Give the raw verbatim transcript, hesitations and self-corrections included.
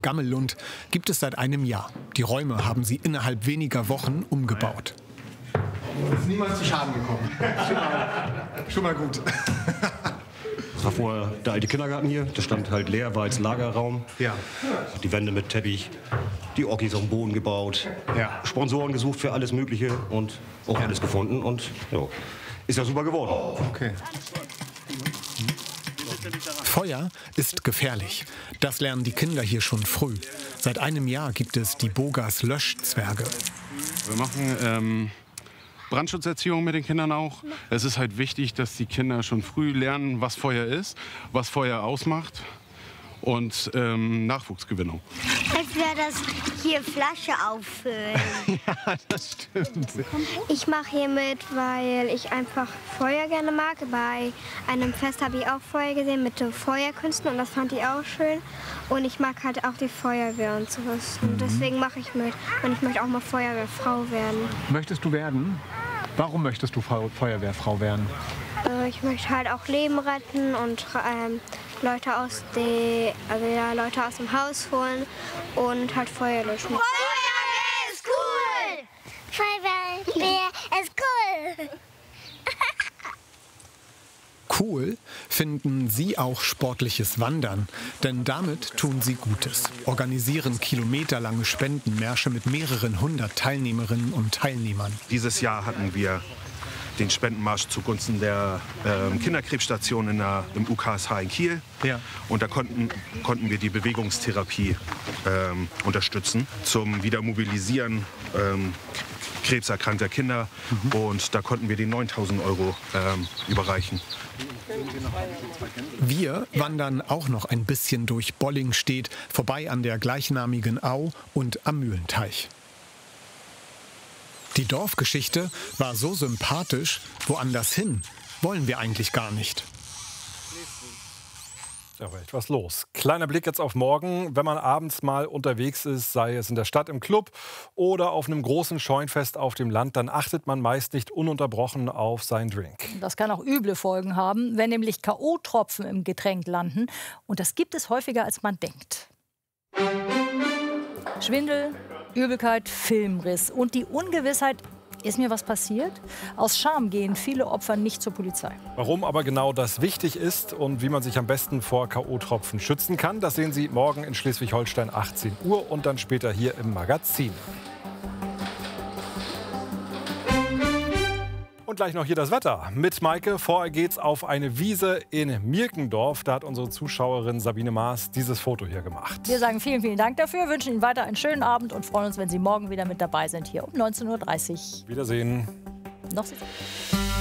Gammelund gibt es seit einem Jahr. Die Räume haben sie innerhalb weniger Wochen umgebaut. Es ist niemand zu Schaden gekommen. Schon mal, schon mal gut. Das war vorher der alte Kindergarten hier. Der stand halt leer, war als Lagerraum. Ja. Die Wände mit Teppich, die Ockis auf dem Boden gebaut. Ja. Sponsoren gesucht für alles Mögliche und auch alles gefunden. Und ja, ist ja super geworden. Okay. Feuer ist gefährlich. Das lernen die Kinder hier schon früh. Seit einem Jahr gibt es die Bogas Löschzwerge. Wir machen ähm, Brandschutzerziehung mit den Kindern auch. Es ist halt wichtig, dass die Kinder schon früh lernen, was Feuer ist, was Feuer ausmacht und ähm, Nachwuchsgewinnung. Als wäre das hier Flasche auffüllen. Ja, das stimmt. Ich mache hier mit, weil ich einfach Feuer gerne mag. Bei einem Fest habe ich auch Feuer gesehen mit den Feuerkünsten und das fand ich auch schön. Und ich mag halt auch die Feuerwehr und sowas. Und deswegen mache ich mit. Und ich möchte auch mal Feuerwehrfrau werden. Möchtest du werden? Warum möchtest du Feuerwehrfrau werden? Äh, ich möchte halt auch Leben retten und ähm, Leute aus die, also ja, Leute aus dem Haus holen und halt Feuer löschen. Feuerwehr ist cool! Feuerwehr ist cool! Cool finden sie auch sportliches Wandern, denn damit tun sie Gutes. Organisieren kilometerlange Spendenmärsche mit mehreren hundert Teilnehmerinnen und Teilnehmern. Dieses Jahr hatten wir den Spendenmarsch zugunsten der ähm, Kinderkrebsstation in der, im U K S H in Kiel. Ja. Und da konnten, konnten wir die Bewegungstherapie ähm, unterstützen zum Wiedermobilisieren ähm, krebserkrankter Kinder. Mhm. Und da konnten wir die neuntausend Euro ähm, überreichen. Wir wandern auch noch ein bisschen durch Bollingstedt, vorbei an der gleichnamigen Au und am Mühlenteich. Die Dorfgeschichte war so sympathisch, woanders hin wollen wir eigentlich gar nicht. Da war etwas los. Kleiner Blick jetzt auf morgen. Wenn man abends mal unterwegs ist, sei es in der Stadt im Club oder auf einem großen Scheunfest auf dem Land, dann achtet man meist nicht ununterbrochen auf seinen Drink. Das kann auch üble Folgen haben, wenn nämlich K O-Tropfen im Getränk landen. Und das gibt es häufiger, als man denkt. Schwindel, Übelkeit, Filmriss und die Ungewissheit, ist mir was passiert? Aus Scham gehen viele Opfer nicht zur Polizei. Warum aber genau das wichtig ist und wie man sich am besten vor K O-Tropfen schützen kann, das sehen Sie morgen in Schleswig-Holstein achtzehn Uhr und dann später hier im Magazin. Und gleich noch hier das Wetter. Mit Maike. Vorher geht's auf eine Wiese in Mirkendorf. Da hat unsere Zuschauerin Sabine Maas dieses Foto hier gemacht. Wir sagen vielen, vielen Dank dafür, wünschen Ihnen weiter einen schönen Abend und freuen uns, wenn Sie morgen wieder mit dabei sind, hier um neunzehn Uhr dreißig. Wiedersehen. Noch